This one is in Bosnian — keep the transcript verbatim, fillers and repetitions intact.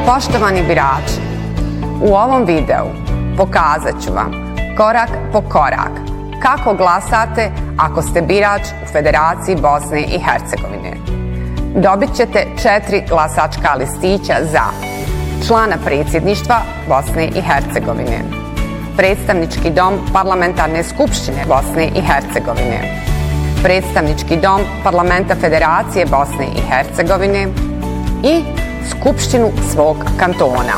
Poštovani birači, u ovom videu pokazat ću vam korak po korak kako glasate ako ste birač u Federaciji Bosne i Hercegovine. Dobit ćete četiri glasačka listića za člana predsjedništva Bosne i Hercegovine, predstavnički dom Parlamentarne skupštine Bosne i Hercegovine, predstavnički dom Parlamenta Federacije Bosne i Hercegovine i skupštinu svog kantona.